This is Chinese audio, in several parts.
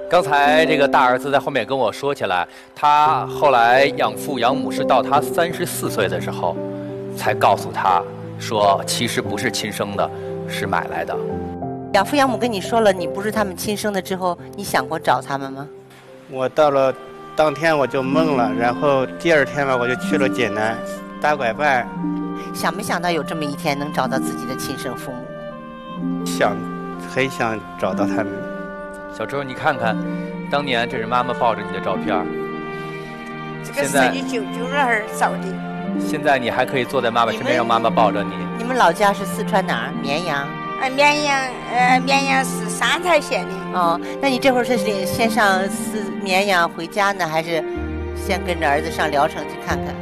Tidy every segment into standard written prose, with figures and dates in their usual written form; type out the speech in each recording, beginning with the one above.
刚才这个大儿子在后面跟我说起来，他后来养父养母是到他34岁的时候，才告诉他说，其实不是亲生的，是买来的。 养父养母跟你说了你不是他们亲生的之后，你想过找他们吗？ 我到了当天我就懵了，然后第二天吧，我就去了济南打拐办。 想没想到有这么一天能找到自己的亲生父母？ 很想找到他们。 小周，你看看，当年这是妈妈抱着你的照片， 这个是你舅舅儿照的。 现在你还可以坐在妈妈身边，让妈妈抱着你。 你们老家是四川哪儿？绵阳。 绵阳是三台县的。 哦，那你这会儿是先上绵阳回家呢，还是先跟着儿子上聊城去看看？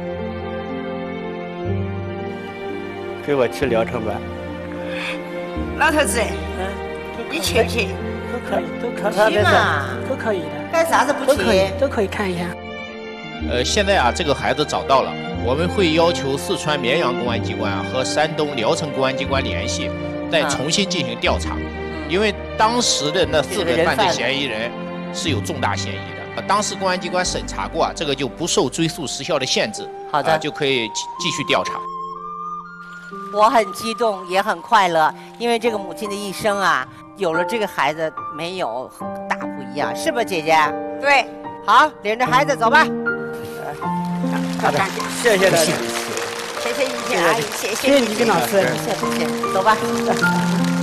陪我去聊城吧。 老头子，你去。 都可以嘛， 都可以的。 干啥子不去？ 都可以看一下。 现在啊，这个孩子找到了，我们会要求四川绵阳公安机关和山东聊城公安机关联系，再重新进行调查。因为当时的那4个犯罪嫌疑人是有重大嫌疑的，当时公安机关审查过，这个就不受追诉时效的限制。 好的， 就可以继续调查。 我很激动，也很快乐，因为这个母亲的一生啊，有了这个孩子没有大不一样，是吧，姐姐？ 对。 好，领着孩子走吧。 好的，谢谢大家， 谢谢于谦阿姨，谢谢你跟老师， 谢谢，走吧。